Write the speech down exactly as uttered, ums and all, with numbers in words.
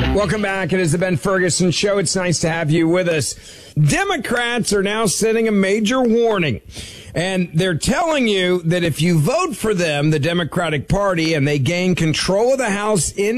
Welcome back. It is the Ben Ferguson Show. It's nice to have you with us. Democrats are now sending a major warning, and they're telling you that if you vote for them, the Democratic Party, and they gain control of the House in